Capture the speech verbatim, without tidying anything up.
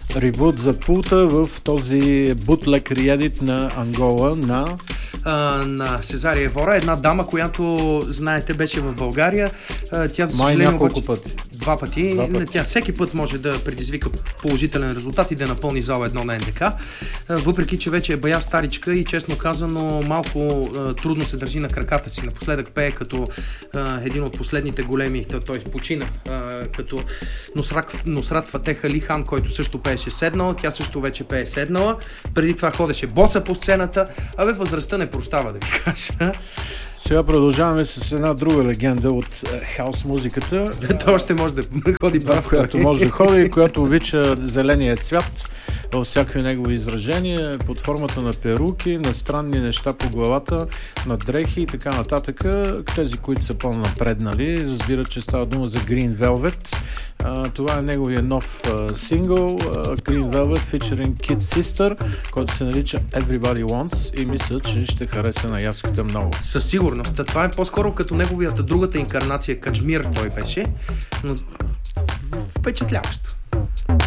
ребут за пулта в този бутлек реедит на Ангола на... Uh, на Сезария Евора, една дама, която, знаете, беше в България. Uh, тя, за съжаление, май няколко обаче, пъти. Два пъти. Два пъти. Тя всеки път може да предизвика положителен резултат и да напълни зала едно на НДК. Uh, въпреки, че вече е бая старичка и честно казано малко uh, трудно се държи на краката си. Напоследък пее като uh, един от последните големи, той почина, uh, като Нусрат, Нусрат Фатех Али Хан, който също пееше седнала. Тя също вече пее седнала. Преди това ходеше боса по сцената. Абе, възрастта не простава, да ви кажа. Сега продължаваме с една друга легенда от хаус музиката. Той още може да ходи прав. Която може да ходи и която обича зеления цвят във всякакви негови изражения, под формата на перуки, на странни неща по главата, на дрехи и така нататък. Тези, които са по-напреднали, разбират, че става дума за Green Velvet. Uh, това е неговия нов uh, сингъл uh, Green Velvet featuring Kid Sister, който се нарича Everybody Wants и мисля, че ще хареса на яската много. Със сигурност. Това е по-скоро като неговията другата инкарнация Каджмир той беше, но впечатляващо.